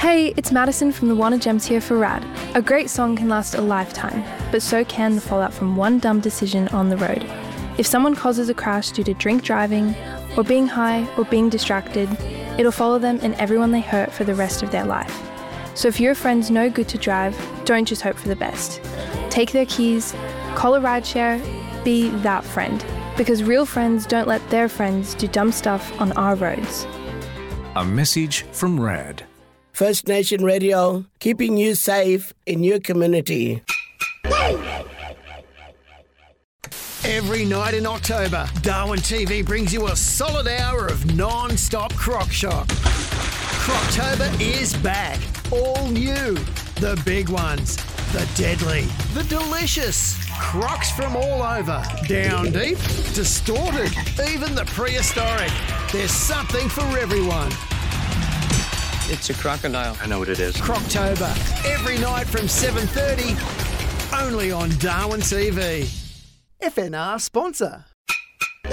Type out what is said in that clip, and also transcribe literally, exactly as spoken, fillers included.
Hey, it's Madison from the Wanna Gems here for Rad. A great song can last a lifetime, but so can the fallout from one dumb decision on the road. If someone causes a crash due to drink driving, or being high, or being distracted, it'll follow them and everyone they hurt for the rest of their life. So if your friend's no good to drive, don't just hope for the best. Take their keys, call a rideshare, be that friend. Because real friends don't let their friends do dumb stuff on our roads. A message from Rad. First Nation Radio, keeping you safe in your community. Every night in October, Darwin T V brings you a solid hour of non-stop Croc Shock. Croctober is back. All new. The big ones. The deadly. The delicious. Crocs from all over. Down deep. Distorted. Even the prehistoric. There's something for everyone. It's a crocodile. I know what it is. Croctober. Every night from seven thirty. Only on Darwin T V. F N R sponsor.